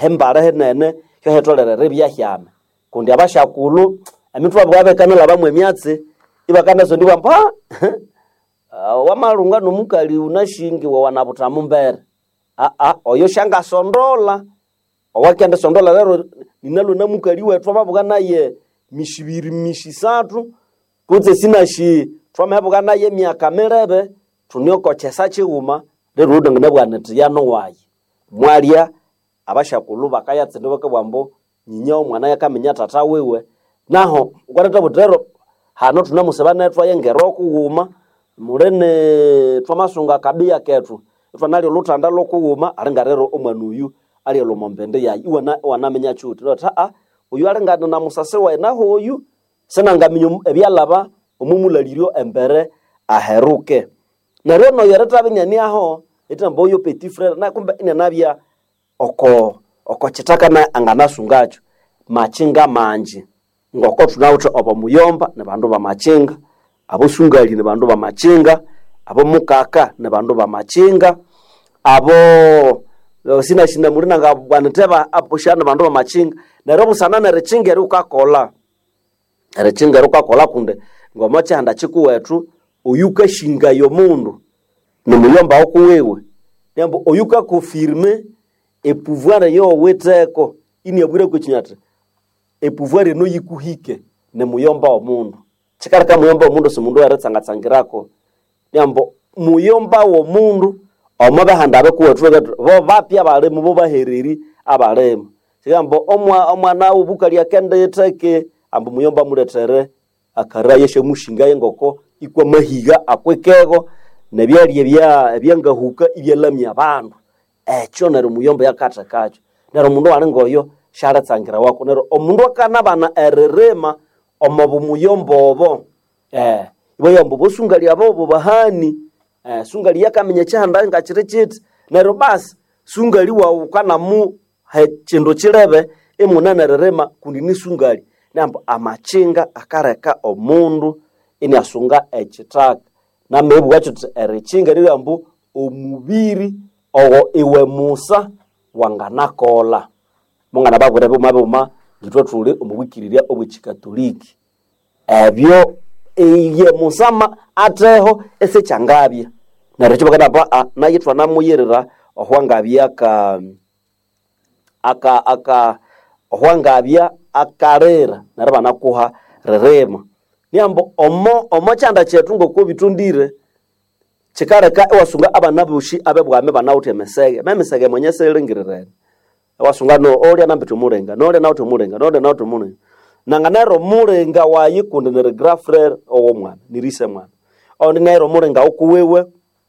hembare henene yo hetolere byahyame kundi abashakulu emitwa bwabe kanela bamwe myatse ibakana zo ndiba mpa wamalunga nomukali unashingi wa wanabutamu mbere oyo shanga sondola owakenda sondola lero ninalo namukali wetwa babuga naye mishibiri mishisatu kutse sinashi twamabuga naye myaka merebe tunioko chesa chiuma lero udangana bwaneti yano wayi mwalia abashakulu bakayatse ndobaka bwambo nyinya omwana yakamenya tata wewe naho ukareta butero hano tunamusebana etwa yengero kuuma mulene twamasunga kabia ketu twanali lutanda lokuuma alingarero omwana uyu ali lomombende ya iwana wanamenya chuti lota uyu alingana na musase wa naho uyu senangaminyo ebyalaba omumulalirio embere aheruke naryo no yereta binyani aho etambo yo petit frère na kumbe ina nabya oko chitaka na anganasungacho machinga manje ngoko tunawuthi obamuyomba nebandu bamachinga abosungali nebandu bamachinga abomukaka nebandu bamachinga abo sina mulina ngabwaneteba aposhana bandu bamachinga nero busana nerechinga rukakola kunde ngoma chanda chikuwetu uyuka shinga yo mundu nemuyomba okuwewe nembo oyuka confirmer e pouvoir yo weteko ini abwire ko chinyata e pouvoir no yikuhike ne muyomba wa mundu chikaraka muyomba wa mundu so mundu yaretsangatsangirako nembo muyomba wa mundu omabahanda bakuwetwe bo bapya bale mu bahereri abalema chigambo omwana ubukali akende yeteke ambo muyomba muletere akara yeshe mushinga yengoko ikwa mahiga akwekego nebyali ebyangahuka ibyalamya abantu echo nero muyomba yakata kacho nero mundu wali ngoyo sharatsangira wako nero omundu akana bana ererema omabu muyomba obo iboyambo bosungali abo bahani sungali yakamenya chanda ngachire chiti nero basi sungali wa ukana mu chindo chirebe emunana rerema kundi ni sungali nambo amachinga akareka omundu ini asunga echitaka na mebu wacho erechinga lirambu omubiri ogo iwe musa wanganakola mungana babure mabuma ngitwe tuli omubikiriria obwechikatoliki ebyo iye musama ateho ese changabya na recho bakana ba na yitwa namuyerera ohwangabya aka ohwangabya akarera narabana kuha rerema niambo omo chanda chetu ngoko bitundire chikareka ewasunga abana bushi abebwame banawute mesege mwenyese lingirere ewasunga no olya nambitu murenga no olya nawute murenga no olya nawute murenga nanganero murenga wayikunde ne grand frère owo mwana nirise mwana ondinero murenga okuwewe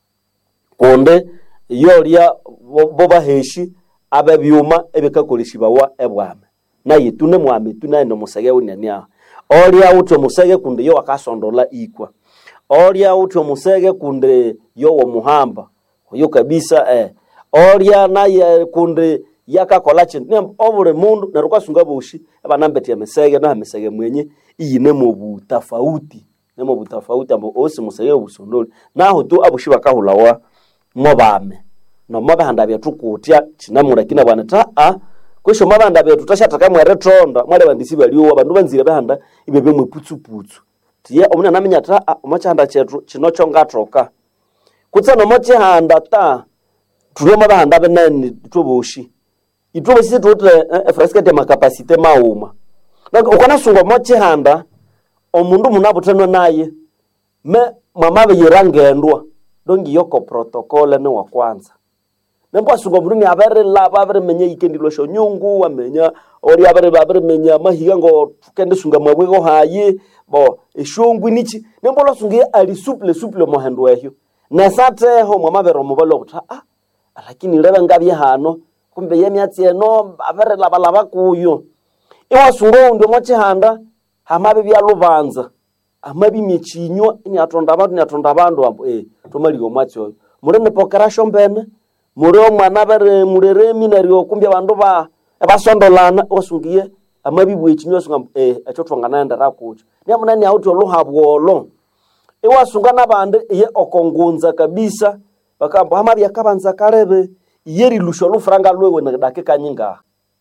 konde yolya boba heshi abebyuma ebikakolishibawa ebwame na yitune mwame tunaye no musege wonyania olya uto musege kunde yo akasondola ikwa olya uto musege kunde yo wo muhamba yo kabisa olya naye kunde yakakola chintu obule mundu narukasunga bushi abanambeti mesege na mesege mwenye iyine mu butafauti nemo butafauti ambo osi musege obusondoli naho tu abushi bakahulawa mobame no mabahanda byatukutya kinamura kina bwana ta kwesho mabanda betu tashataka mweretonda mwale bandisi baliwo abantu banzira bahanda ibebe mweputsu tiye omuna namenya ta omachanda chetu chinocho ngatoka kutsana mochihanda ta tuloma bahanda benani tubushi itubo sisi tutre efraskete makapasite mauma nako ukana sungo mochihanda omundu munabutanwa naye me mamabe yirangendwa dongi yoko protokole ne wa kwanza nembo asungo mruni abere laba abere menye ikendilo sho nyungu amenya ori abere menya mahiga ngo kende sunga mwego hayi bo eshungu nichi nembo lo sunge ali suple mohendo ehyo na sate ho mwamabero mubalo buta lakini lebe ngabi hano kumbe yemyatsi eno abere laba kuyo iwasungo ndo mochihanda hamabe bya lubanza amabi michinyo ini atonda abantu ambo tomaligo matyo murene pokara shombene muro mwana bare murere minario kumbya bandu basondolana osungiye amabi bwechinyo sunga achotwangana ndara kucho nyamunani auto luhabwolo ewasunga nabande ye okongunza kabisa bakambo amabi akabanza karebe yeri lusho lufranga lwewe na dakika nyinga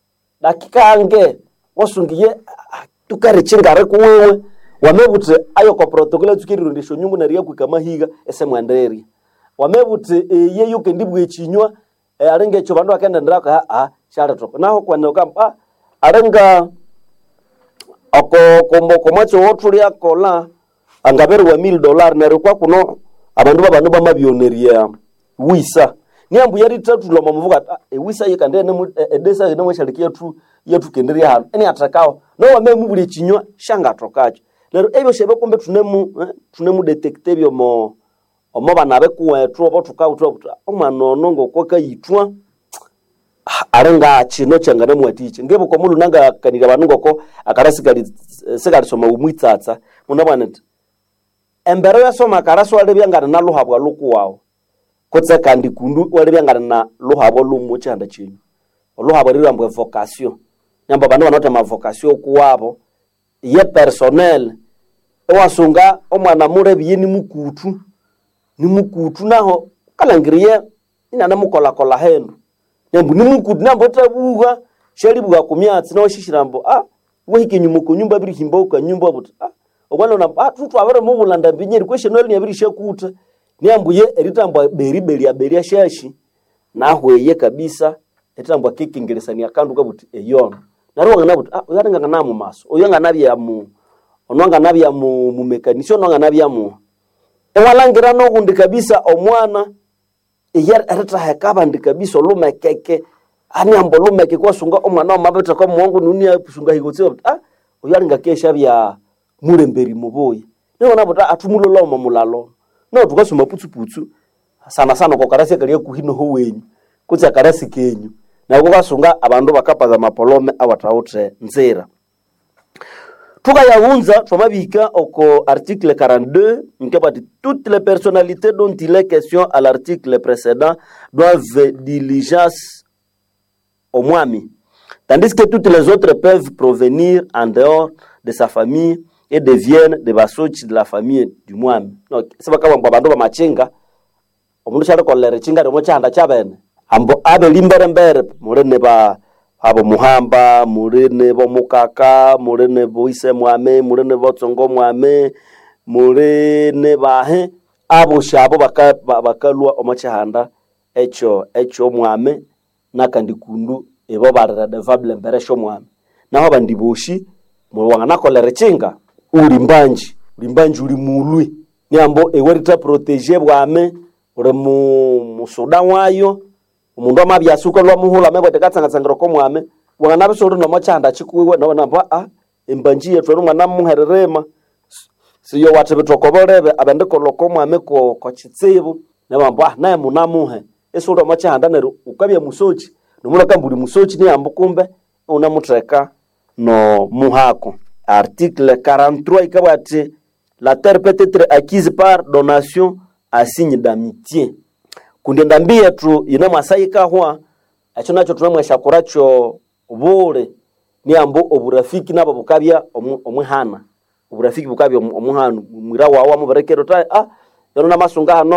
dakika ange wasungiye tukari chingare kuwewe wamebute ayo ko protocol tukirundisho nyungu na riya kwikamahiga ese mwanderi wamebute ye yuke ndibwe chinywa arenge cyo bandu akenda ndraka shara toko naho kwanoka arenga ako komacho wotuli akola angabere wa $1,000 na rekwa kuno abandu bamabioneria wisa niambu yari tatu lo mamuvuga wisa yekande ne edesa ne mwashalikia tu yetu kenderia hano eni atakao no wamemubuli chinywa shanga tokacho lero ebyo shebe kombe tunemu detecte byo mo bana bekuwetu obotuka utuwa omwana onongo koka yitwa arenga chino changane mwatiche ngebo ko mulu nanga kanira banungo ko akarasigari sigari soma umwitsatsa munabana embere yasoma karaso wale byangana na luhabwa lukuwao kotse kandi kundu wale byangana na luhabwa lumuchanda chinyu luhabwa rirambwe vocation nyamba bantu banota ma vocation kuwabo ye personnel ewasunga omwana mure byini mukutu ni mukutu naho kalangiriye ina namukola kola hendo nembu ni mukutu nambo tabuga shalibuga kumyatsi no shishirambo wehike nyumuko nyumba biri himboka nyumba but obwana na tutu abere mu bulanda binyeri question oli yabiri shekuta niambuye eritambwa beri shashi nahweye kabisa etambwa kikingirisani akandu kabuti eyona naruwa nabuti uyarenga namu maso oyanga nabi ya mu onwanga nabi ya mu mekanisho onwanga nabi ya mu ewalangira no gundi kabisa omwana iyar erata hakaba ndi kabisa lumekeke ani ambo lumeke kwa sunga omwana omabeta kwa muongo nunia sunga higotse uyarenga kesha bya muremberi muboye niho nabuta atumulo lo mamulalo no tukasuma putsu sana ko karasi kaliye kuhino ho wenyu kutse karasi kenyu na kukasunga abandu bakapaza mapolome awatautre nzira tukayahunza twamabika oko article 42 nkabati toutes les personnalités dont il est question à l'article précédent doivent diligence au mwami tandis que toutes les autres peuvent provenir en dehors de sa famille et deviennent des basochi de la famille du mwami no seba kama bandu ba machinga omundu chale kolere chinga remo chanda chabene ambo abe limberembere murene ba abo muhamba murene bo mukaka murene bo ise mwame murene bo tsongo mwame murene bahe abo shabo bakalwa omachahanda echo mwame nakandi kundu ebo barara devable mbere sho mwame naho bandiboshi muwanga nakolere chinga ulimbanji uri mulwi niambo ewerita protéger bwame uri mu Sudan wayo umundu amabyasuka lwa muhula mebwe katsanga ko mwame wanga nabisoro no machanda chikuwe no namba embanji yetu mwana muhererema siyo wate bitokoborebe abendeko loko mwame ko chitsebo nabamba naye munamuhe esoro machanda nero ukabya musochi nomula kambuli musochi ni ambo kumbe unamutreka no muhako article 43 ikabati la terre peut être acquise par donation à signe d'amitié kundenda mbia tu ina masaika hwa acho nacho tunamwesha kuracho bure ni ambo oburafiki nabo bukabya omwihana oburafiki bukabya omuhanu mwira wawa muberekero ta yona masunga hano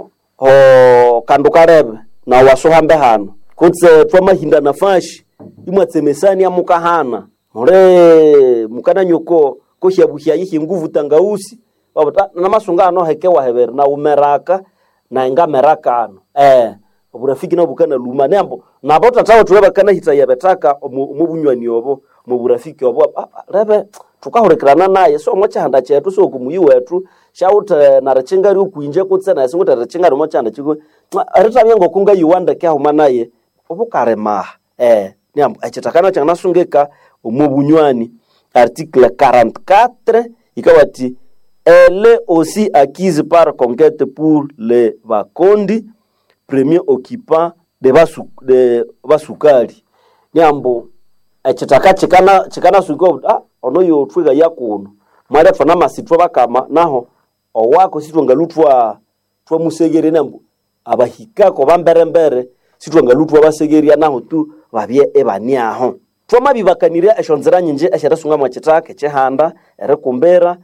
ho kandukarebe na wasohambe hano kutse twamahinda nafashi imwatsemesani amukahana mure mukana nyoko koshabuhya yihi nguvu tangausi babata na masunga hano hekewa hebere na umeraka na inga meraka ano oburafiki na bukana luma nembo nabota tawo tuweba kana hitaya betaka omubunywani obo mu burafiki obo rebe tukahorekerana naye so mochanda chetu so kumuyi wetu shauta na rachingari ukuinje kutse na singuta rachingari mochanda chiko arita byengo kunga yuwanda kya huma naye obukarema nembo achitakana chana sungeka omubunywani article 44 ikawati elle est aussi acquise par conquête pour les Vakondi, premier occupant de Basukari. Nyambo echitaka chikana suko ono yo twiga yakuno. Mara fana masitwa bakama naho owako sitwa ngalutwa twa musegere nambo abahika ko bamberembere sitwa ngalutwa basegeria naho tu babye ebaniaho. Twa mabibakanire eshonzera nyinje esharasunga mwachitake chehanda ere kumbera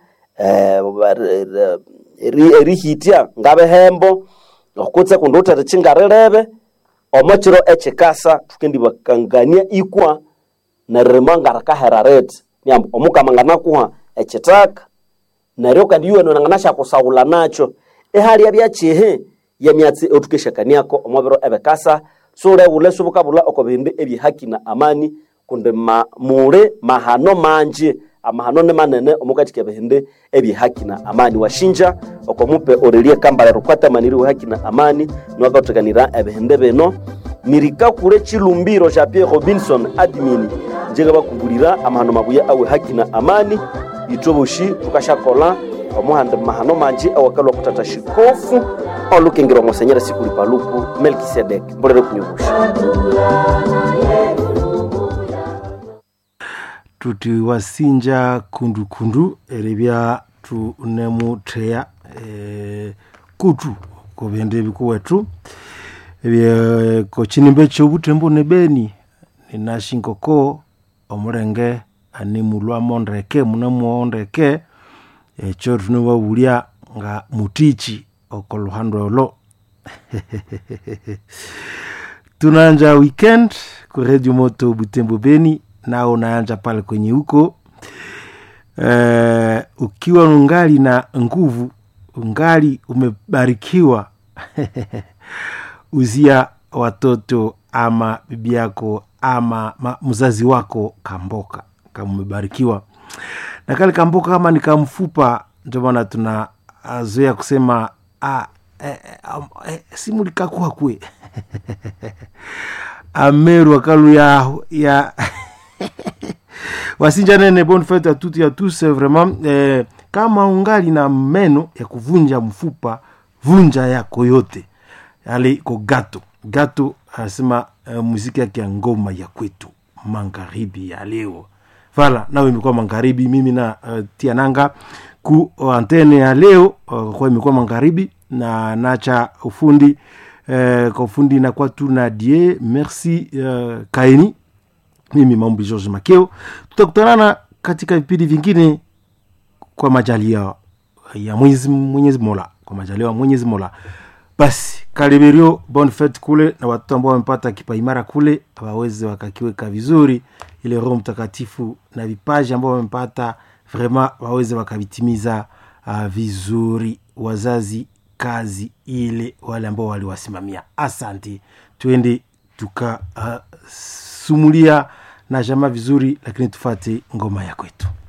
rihitia ngabe hembo okutse kundota chingarelebe omachiro echekasa tukendi bakangania ikwa neremanga rakaheraret niambo omukamangana kuha echitaka neryo kandi yuwe nonanganasha kusaula nacho ehali yabyachehe yamyatsi otukeshakaniako omwabiro ebekasa sore ule subukabula okobindi ebi haki na amani kunde mure mahano manje amahano ne manene omukati kebehinde ebi haki na amani washinja okomupe orelie kambale rukwata maniri haki na amani nwagatekanira ebehinde beno mirika kure chilumbiro cha Pierre Robinson admin njega bakugulira amahano mabuya awe haki na amani itoboshi tukashakola omuhande mahano manje awakalwa kutata shikofu olukengero musenyera sikuli paluku Melkisedek mbolero kunyubusha tuti wasinja kundu erebya tunemutheya kutu kobende bikuwetu ebye kochinimbe chobutembo nebeni ninashinkoko omurenge animulwa mondreke munamuondreke echo tunubawulya nga mutichi okoluhando olo tunanja weekend ku Radio Moto Butembo Beni na unaanja pale kwenye huko ukiwa ungali na nguvu ungali umebarikiwa uzia watoto ama bibi yako ama mzazi wako kamboka kama umebarikiwa na kale kamboka kama nikamfupa ndio maana tunazoea kusema simulikakuwa kwe ameru akalu ya wasinja nene bonne fête à toutes et à tous vraiment kama ungali na meno ya kuvunja mfupa vunja yako yote yale ko gato asema muziki yake ngoma ya kwetu magharibi ya leo vala nawe imekuwa magharibi mimi na tiananga ku antene ya leo kwa imekuwa magharibi na nacha ufundi kwa ufundi na kwa tuna die merci Kaini mimi Mambi George Makeo tutakutana katika vipindi vingine kwa majalia ya Mwenyezi Mola kwa majaliwa Mwenyezi Mola basi karibirio bonne fête kule na watu ambao wamepata kipaimara kule waweze wakakiweka vizuri ile Roho Mtakatifu na vipaji ambao wamepata vraiment waweze wakavitimiza vizuri wazazi kazi ile wale ambao waliwasimamia asante twende tuka sumulia na jamaa vizuri lakini tufate ngoma ya kwetu.